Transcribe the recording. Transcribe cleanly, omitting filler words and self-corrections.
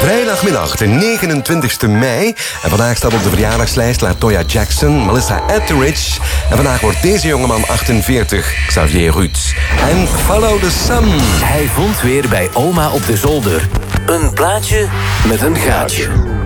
Vrijdagmiddag, de 29e mei. En vandaag staat op de verjaardagslijst LaToya Jackson, Melissa Etheridge. En vandaag wordt deze jongeman 48, Xavier Roots. En Follow the Sun. Hij vond weer bij oma op de zolder een plaatje met een gaatje.